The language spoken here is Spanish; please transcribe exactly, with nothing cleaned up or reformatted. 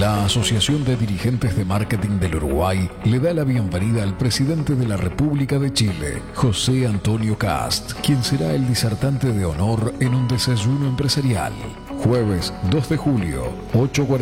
La Asociación de Dirigentes de Marketing del Uruguay le da la bienvenida al presidente de la República de Chile, José Antonio Cast, quien será el disertante de honor en un desayuno empresarial. Jueves dos de julio, ocho cuarenta.